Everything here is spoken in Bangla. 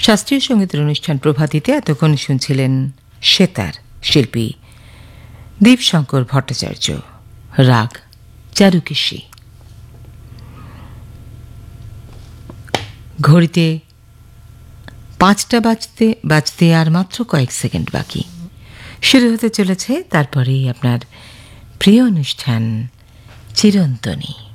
শাস্ত্রীয় সঙ্গীতের অনুষ্ঠান প্রভাতীতে এতক্ষণ শুনছিলেন সেতার শিল্পী দীপশঙ্কর ভট্টাচার্য, রাগ চারুকেশী। ঘড়িতে 5টা বাজতে আর মাত্র কয়েক সেকেন্ড বাকি। শুরু হতে চলেছে তারপরেই আপনার প্রিয় অনুষ্ঠান চিরন্তনী।